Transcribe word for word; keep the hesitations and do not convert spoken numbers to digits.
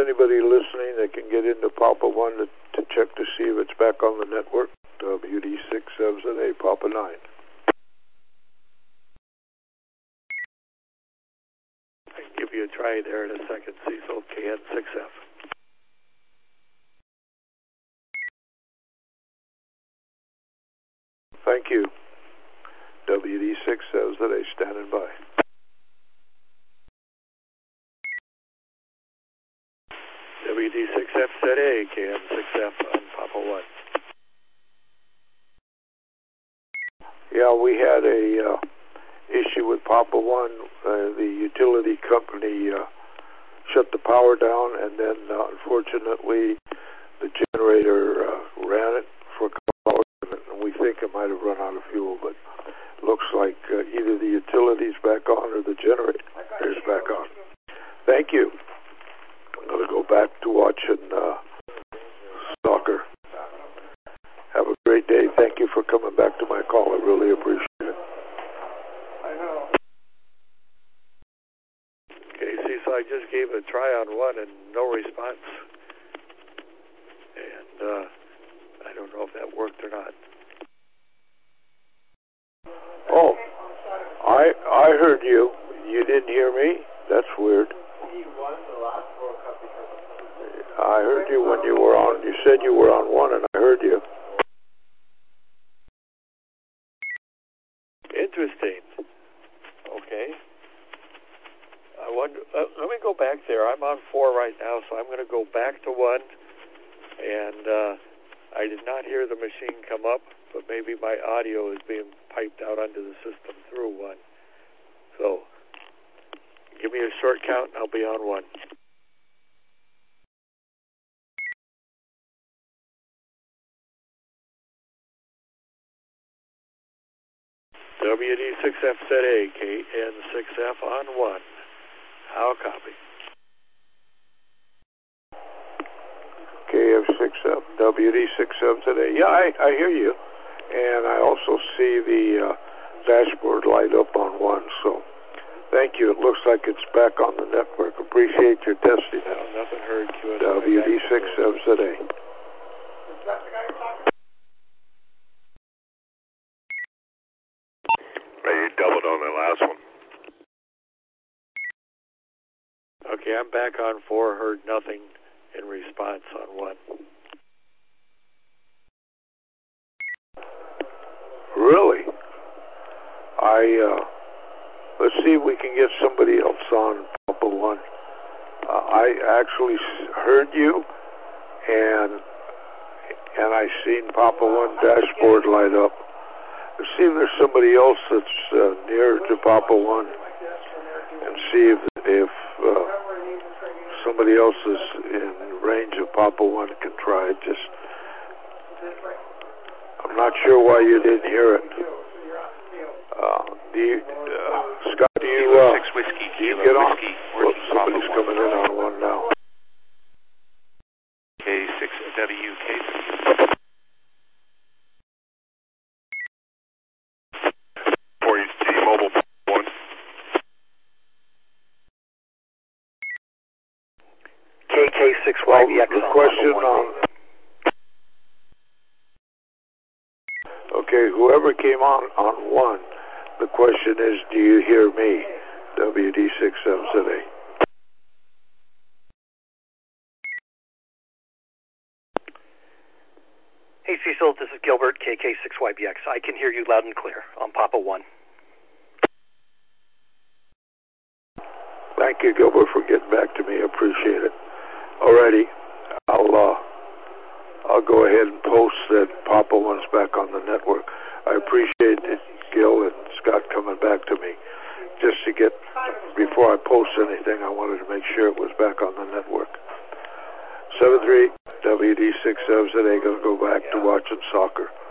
anybody listening that can get into Papa one to, to check to see if it's back on the network? W D six seven Z A, Papa nine. I can give you a try there in a second, Cecil. K N six F. Thank you. W D six seven Z A, standing by. W D six F Z A, K M six F on Papa one. Yeah, we had a uh, issue with Papa one. Uh, the utility company uh, shut the power down, and then uh, unfortunately the generator uh, ran it for a couple hours, and we think it might have run out of fuel, but looks like uh, either the utility's back on or the generator is back on. Thank you. I'm going to go back to watching uh, soccer. Have a great day. Thank you for coming back to my call. I really appreciate it. I know. Okay, see, so I just gave a try on one and no response. And uh, I don't know if that worked or not. Oh, I I heard you. You didn't hear me? That's weird. I heard you when you were on. You said you were on one, and I heard you. Interesting. Okay. I wonder. Uh, let me go back there. I'm on four right now, so I'm going to go back to one. And uh, I did not hear the machine come up, but maybe my audio is being piped out onto the system through one. So give me a short count, and I'll be on one. W D six F Z A, K N six F on one. How copy? K F six F, W D six F Z A. Yeah, I, I hear you. And I also see the uh, dashboard light up on one, so thank you. It looks like it's back on the network. Appreciate your testing. No, nothing heard. Q S W D six F Z A. You doubled on the last one. Okay, I'm back on four. Heard nothing in response on one. Really? I, uh, let's see if we can get somebody else on Papa one. Uh, I actually heard you, and and I seen Papa one dashboard light up. Let's see if there's somebody else that's uh, near to Papa one, and see if if uh, somebody else is in range of Papa one can try it. Just, I'm not sure why you didn't hear it. Uh, do you, uh, Scott? Do you, uh, Six whiskey, do you kilo get on? whiskey, Well, somebody's coming in on one now. K six W K. For you, T-Mobile one. K K six Y B X. The question on. Okay, whoever came on on one, the question is, do you hear me? W D six seven Z A. Hey Cecil, this is Gilbert, K K six Y B X. I can hear you loud and clear on Papa one. Thank you, Gilbert, for getting back to me. I appreciate it. Alrighty, I'll uh, I'll go ahead and post that Papa one's back on the network. I appreciate it, Gil and Scott coming back to me. Just to get, before I post anything, I wanted to make sure it was back on the network. seven three W D six seven Z A, going to go back to watching soccer.